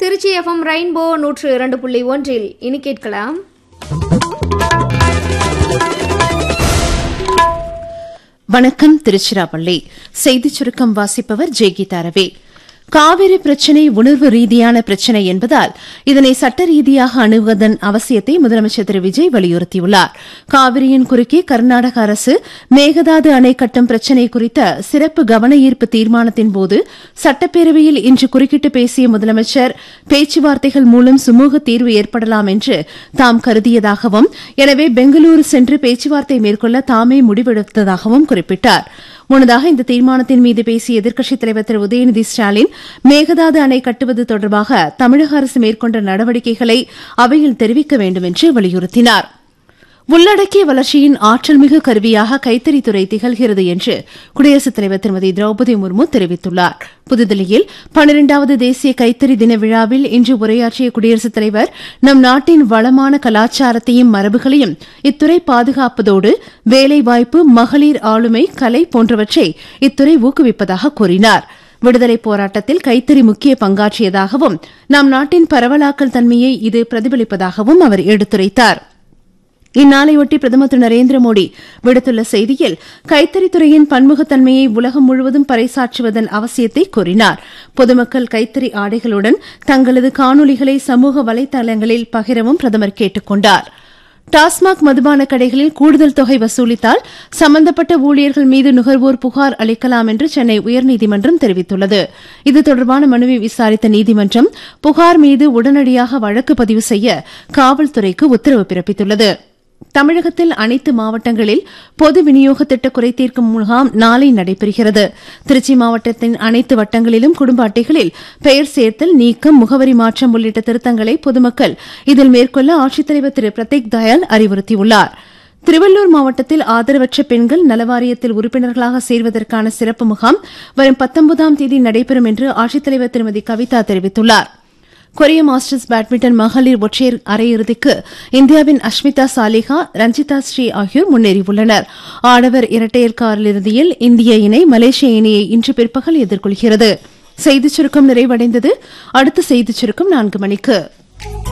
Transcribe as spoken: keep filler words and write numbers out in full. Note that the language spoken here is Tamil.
திருச்சி எஃப்எம் ரெயின்போ நூற்று இரண்டு புள்ளி ஒன்றில் இனி கேட்கலாம். வணக்கம். திருச்சிராப்பள்ளி செய்திச் சுருக்கம் வாசிப்பவர் ஜெய்கீதா ரவி. காவிரி பிரச்சினை உணர்வு ரீதியான பிரச்சினை என்பதால் இதனை சட்ட ரீதியாக அணுகுவதன் அவசியத்தை முதலமைச்சர் திரு விஜய் வலியுறுத்தியுள்ளார். காவிரியின் குறுக்கே கர்நாடக அரசு மேகதாது அணை கட்டும் பிரச்சினை குறித்த சிறப்பு கவன ஈர்ப்பு தீர்மானத்தின்போது சட்டப்பேரவையில் இன்று குறுக்கிட்டு பேசிய முதலமைச்சர் பேச்சுவார்த்தைகள் மூலம் சுமூக தீர்வு ஏற்படலாம் என்று தாம் கருதியதாகவும், எனவே பெங்களூரு சென்று பேச்சுவார்த்தை மேற்கொள்ள தாமே முடிவெடுத்ததாகவும் குறிப்பிட்டார். முன்னதாக இந்த தீர்மானத்தின் மீது பேசிய எதிர்க்கட்சித் தலைவர் திரு உதயநிதி ஸ்டாலின் மேகதாது அணை கட்டுவது தொடர்பாக தமிழக அரசு மேற்கொண்ட நடவடிக்கைகளை அவையில் தெரிவிக்க வேண்டும் என்று வலியுறுத்தினார். உள்ளடக்கிய வளர்ச்சியின் ஆற்றல்மிகு கருவியாக கைத்தறித்துறை திகழ்கிறது என்று குடியரசுத் தலைவர் திருமதி திரௌபதி முர்மு தெரிவித்துள்ளார். புதுதில்லியில் பன்னிரண்டாவது தேசிய கைத்தறி தின விழாவில் இன்று உரையாற்றிய குடியரசுத் தலைவர் நம் நாட்டின் வளமான கலாச்சாரத்தையும் மரபுகளையும் இத்துறை பாதுகாப்பதோடு வேலைவாய்ப்பு, மகளிர் ஆளுமை, கலை போன்றவற்றை இத்துறை ஊக்குவிப்பதாக கூறினார். விடுதலைப் போராட்டத்தில் கைத்தறி முக்கிய பங்காற்றியதாகவும் நம் நாட்டின் பரவலாக்கல் தன்மையை இது பிரதிபலிப்பதாகவும் அவர் எடுத்துரைத்தார். இந்நாளையொட்டி பிரதமர் திரு நரேந்திர மோடி விடுத்துள்ள செய்தியில் கைத்தறித்துறையின் பன்முகத்தன்மையை உலகம் முழுவதும் பறைசாற்றுவதன் அவசியத்தை கூறினார். பொதுமக்கள் கைத்தறி ஆடைகளுடன் தங்களது காணொலிகளை சமூக வலைதளங்களில் பகிரவும் பிரதமர் கேட்டுக் கொண்டார். டாஸ்மாக் மதுபான கடைகளில் கூடுதல் தொகை வசூலித்தால் சம்பந்தப்பட்ட ஊழியர்கள் மீது நுகர்வோர் புகார் அளிக்கலாம் என்று சென்னை உயர்நீதிமன்றம் தெரிவித்துள்ளது. இது தொடர்பான மனுவை விசாரித்த நீதிமன்றம் புகார் மீது உடனடியாக வழக்கு பதிவு செய்ய காவல்துறைக்கு உத்தரவு பிறப்பித்துள்ளது. தமிழகத்தில் அனைத்து மாவட்டங்களில் பொது விநியோக திட்ட குறைதீர்க்கும் முகாம் நாளை நடைபெறுகிறது. திருச்சி மாவட்டத்தின் அனைத்து வட்டங்களிலும் குடும்ப அட்டைகளில் பெயர் சேர்த்தல், நீக்கம், முகவரி மாற்றம் உள்ளிட்ட திருத்தங்களை பொதுமக்கள் இதில் மேற்கொள்ள ஆட்சித்தலைவர் திரு பிரதீக் தயாள் அறிவுறுத்தியுள்ளார். திருவள்ளூர் மாவட்டத்தில் ஆதரவற்ற பெண்கள் நலவாரியத்தில் உறுப்பினர்களாக சேர்வதற்கான சிறப்பு முகாம் வரும் பத்தொன்பதாம் தேதி நடைபெறும் என்று ஆட்சித்தலைவர் திருமதி கவிதா தெரிவித்துள்ளார். கொரிய மாஸ்டர்ஸ் பேட்மிண்டன் மகளிர் ஒற்றையர் அரையிறுதிக்கு இந்தியாவின் அஷ்மிதா சாலிஹா, ரஞ்சிதா ஸ்ரீ ஆகியோர் முன்னேறியுள்ளனர். ஆடவர் இரட்டையர் காலிறுதியில் இந்திய இணை மலேசிய இணையை இன்று பிற்பகல் எதிர்கொள்கிறது. செய்திச் சுருக்கம் நிறைவடைந்தது. அடுத்த செய்திச் சுருக்கம் நான்கு மணிக்கு.